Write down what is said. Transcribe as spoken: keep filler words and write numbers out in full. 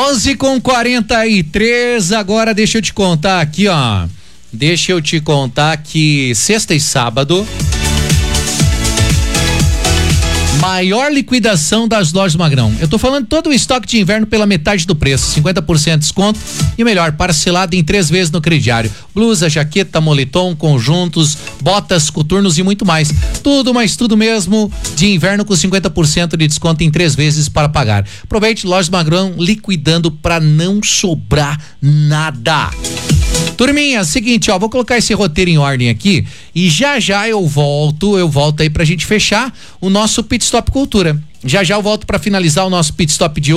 onze com quarenta e três, agora deixa eu te contar aqui, ó. Deixa eu te contar que sexta e sábado, maior liquidação das lojas Magrão. Eu tô falando todo o estoque de inverno pela metade do preço, cinquenta por cento de desconto e melhor, parcelado em três vezes no crediário. Blusa, jaqueta, moletom, conjuntos, botas, coturnos e muito mais. Tudo, mas tudo mesmo de inverno com cinquenta por cento de desconto em três vezes para pagar. Aproveite lojas Magrão liquidando para não sobrar nada. Turminha, seguinte, ó, vou colocar esse roteiro em ordem aqui e já já eu volto, eu volto aí pra gente fechar o nosso Pit Stop Cultura. Já já eu volto pra finalizar o nosso Pit Stop de hoje.